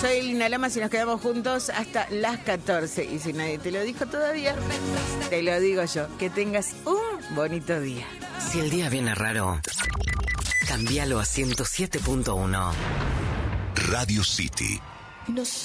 Soy Lina Lamas y nos quedamos juntos hasta las 14. Y si nadie te lo dijo todavía, te lo digo yo. Que tengas un bonito día. Si el día viene raro, cámbialo a 107.1. Radio City.